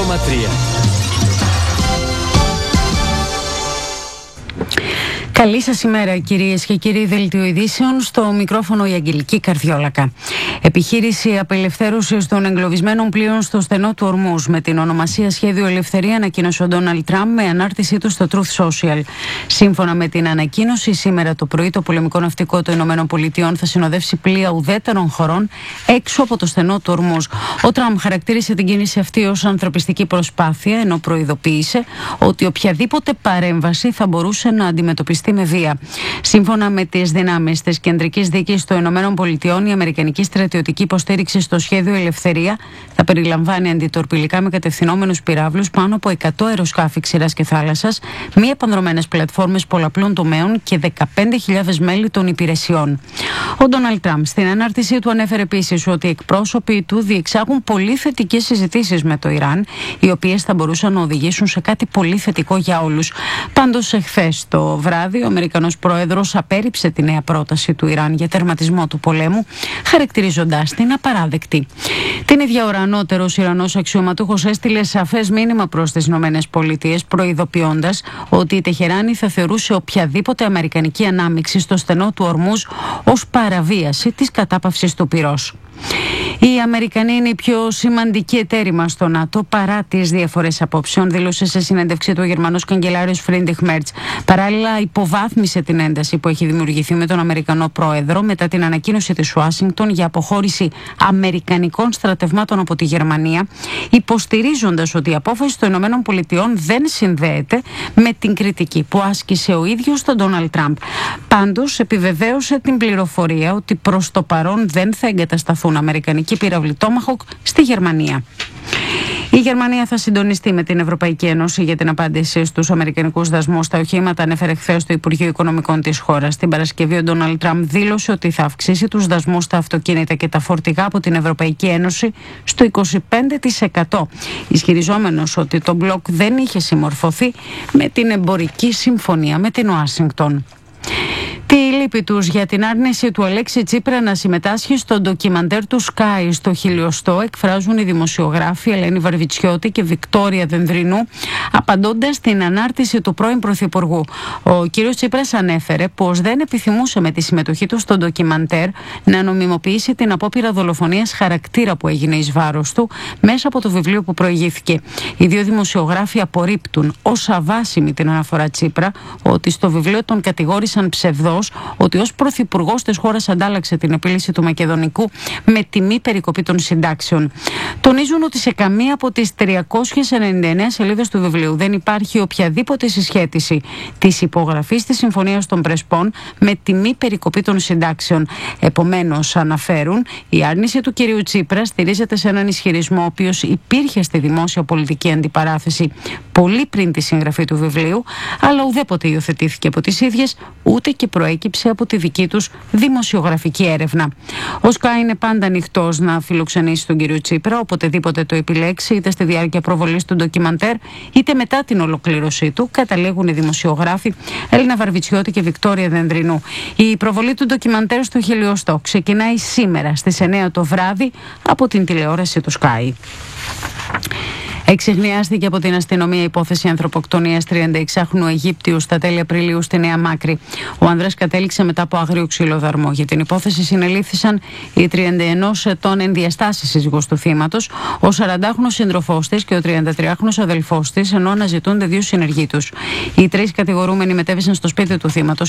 3x3. Καλή σας ημέρα, κυρίες και κύριοι. Δελτίο ειδήσεων, στο μικρόφωνο η Αγγελική Καρδιόλακα. Επιχείρηση απελευθέρωσης των εγκλωβισμένων πλοίων στο στενό του Ορμούζ με την ονομασία Σχέδιο Ελευθερία ανακοίνωσε ο Ντόναλντ Τραμπ με ανάρτησή του στο Truth Social. Σύμφωνα με την ανακοίνωση, σήμερα το πρωί το πολεμικό ναυτικό των ΗΠΑ θα συνοδεύσει πλοία ουδέτερων χωρών έξω από το στενό του Ορμούζ. Ο Τραμπ χαρακτήρισε την κίνηση αυτή ως ανθρωπιστική προσπάθεια, ενώ προειδοποίησε ότι οποιαδήποτε παρέμβαση θα μπορούσε να αντιμετωπιστεί με βία. Σύμφωνα με τις δυνάμεις της κεντρικής δίκης των ΗΠΑ, η αμερικανική στρατιωτική υποστήριξη στο Σχέδιο Ελευθερία θα περιλαμβάνει αντιτορπιλικά με κατευθυνόμενους πυράβλους, πάνω από 100 αεροσκάφη ξηράς και θάλασσας, μη επανδρωμένες πλατφόρμες πολλαπλών τομέων και 15.000 μέλη των υπηρεσιών. Ο Ντόναλντ Τραμπ στην ανάρτησή του ανέφερε επίσης ότι οι εκπρόσωποι του διεξάγουν πολύ θετικές συζητήσεις με το Ιράν, οι οποίες θα μπορούσαν να οδηγήσουν σε κάτι πολύ θετικό για όλους. Πάντως, εχθές το βράδυ, ο Αμερικανός πρόεδρος απέρριψε τη νέα πρόταση του Ιράν για τερματισμό του πολέμου, χαρακτηρίζοντας την απαράδεκτη. Την ίδια ώρα, ανώτερος Ιρανός αξιωματούχος έστειλε σαφές μήνυμα προς τις ΗΠΑ, προειδοποιώντας ότι η Τεχεράνη θα θεωρούσε οποιαδήποτε αμερικανική ανάμειξη στο στενό του Ορμούζ ως παραβίαση της κατάπαυσης του πυρός. Οι Αμερικανοί είναι οι πιο σημαντικοί εταίροι μας στο ΝΑΤΟ παρά τις διαφορές απόψεων, δήλωσε σε συνέντευξή του ο Γερμανός καγκελάριος Φρίντριχ Μέρτς. Παράλληλα, υποβάθμισε την ένταση που έχει δημιουργηθεί με τον Αμερικανό πρόεδρο μετά την ανακοίνωση της Ουάσιγκτον για αποχώρηση αμερικανικών στρατευμάτων από τη Γερμανία, υποστηρίζοντας ότι η απόφαση των ΗΠΑ δεν συνδέεται με την κριτική που άσκησε ο ίδιος τον Ντόναλντ Τραμπ. Πάντως, επιβεβαίωσε την πληροφορία ότι προς το παρόν δεν θα εγκατασταθούν αμερικανικοί πύραυλοι Tomahawk στη Γερμανία. Η Γερμανία θα συντονιστεί με την Ευρωπαϊκή Ένωση για την απάντηση στους αμερικανικούς δασμούς στα οχήματα, ανέφερε χθες το Υπουργείο Οικονομικών της χώρας. Την Παρασκευή, ο Ντόναλντ Τραμπ δήλωσε ότι θα αυξήσει τους δασμούς στα αυτοκίνητα και τα φορτηγά από την Ευρωπαϊκή Ένωση στο 25%, ισχυριζόμενος ότι το μπλοκ δεν είχε συμμορφωθεί με την εμπορική συμφωνία με την Ουάσιγκτον. Τη λύπη τους για την άρνηση του Αλέξη Τσίπρα να συμμετάσχει στο ντοκιμαντέρ του Sky στο 1000 εκφράζουν οι δημοσιογράφοι Ελένη Βαρβιτσιώτη και Βικτόρια Δενδρινού, απαντώντας στην ανάρτηση του πρώην Πρωθυπουργού. Ο κύριος Τσίπρας ανέφερε πως δεν επιθυμούσε με τη συμμετοχή του στο ντοκιμαντέρ να νομιμοποιήσει την απόπειρα δολοφονίας χαρακτήρα που έγινε εις βάρος του μέσα από το βιβλίο που προηγήθηκε. Οι δύο δημοσιογράφοι απορρίπτουν ως αβάσιμη την αναφορά Τσίπρα ότι στο βιβλίο τον κατηγόρησαν ψευδός ότι ως πρωθυπουργός της χώρας αντάλλαξε την επίλυση του Μακεδονικού με τιμή περικοπή των συντάξεων. Τονίζουν ότι σε καμία από τις 399 σελίδες του βιβλίου δεν υπάρχει οποιαδήποτε συσχέτιση της υπογραφής της Συμφωνίας των Πρεσπών με τιμή περικοπή των συντάξεων. Επομένως, αναφέρουν, η άρνηση του κυρίου Τσίπρα στηρίζεται σε έναν ισχυρισμό ο οποίος υπήρχε στη δημόσια πολιτική αντιπαράθεση πολύ πριν τη συγγραφή του βιβλίου, αλλά ουδέποτε υιοθετήθηκε από τις ίδιες, ούτε και προέκυψε από τη δική τους δημοσιογραφική έρευνα. Ο Sky είναι πάντα ανοιχτός να φιλοξενήσει τον κύριο Τσίπρα, οποτεδήποτε το επιλέξει, είτε στη διάρκεια προβολής του ντοκιμαντέρ, είτε μετά την ολοκλήρωσή του, καταλήγουν οι δημοσιογράφοι Έλληνα Βαρβιτσιώτη και Βικτόρια Δενδρινού. Η προβολή του ντοκιμαντέρ στο 1000 ξεκινάει σήμερα στις 9 το βράδυ από την τηλεόραση του Sky. Εξιχνιάστηκε από την αστυνομία υπόθεση ανθρωποκτονίας 36χρονου Αιγύπτιου στα τέλη Απριλίου στη Νέα Μάκρη. Ο άνδρας κατέληξε μετά από άγριο ξυλοδαρμό. Για την υπόθεση συνελήφθησαν η 31 ετών ενδιαστάση σύζυγος του θύματος, ο 40χρονος σύντροφός της και ο 33χρονος αδελφός της, ενώ αναζητούνται δύο συνεργοί τους. Οι τρεις κατηγορούμενοι μετέβησαν στο σπίτι του θύματος